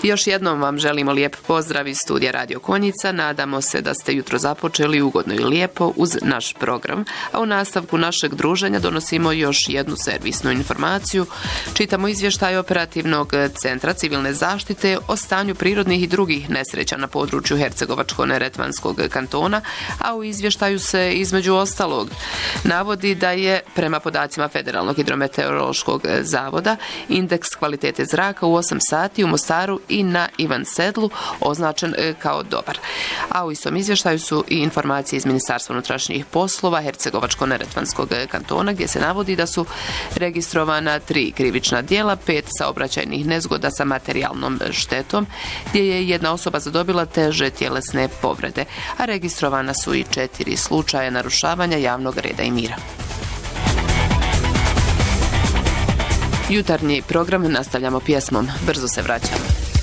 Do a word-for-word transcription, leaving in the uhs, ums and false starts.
Još jednom vam želimo lijep pozdrav iz studija Radio Konjica. Nadamo se da ste jutro započeli ugodno i lijepo uz naš program, a u nastavku našeg druženja donosimo još jednu servisnu informaciju. Čitamo izvještaj Operativnog centra civilne zaštite o stanju prirodnih i drugih nesreća na području Hercegovačko-neretvanskog kantona, a u izvještaju se između ostalog navodi da je prema podacima Federalnog hidrometeorološkog zavoda indeks kvalitete zraka u osam sati u Mostaru i na Ivan Sedlu označen kao dobar. A u istom izvještaju su i informacije iz Ministarstva unutrašnjih poslova Hercegovačko-neretvanskog kantona, gdje se navodi da su registrovana tri krivična djela, pet saobraćajnih nezgoda sa materijalnom štetom, gdje je jedna osoba zadobila teže tjelesne povrede, a registrovana su i četiri slučaja narušavanja javnog reda i mira. Jutarnji program nastavljamo pjesmom. Brzo se vraćamo.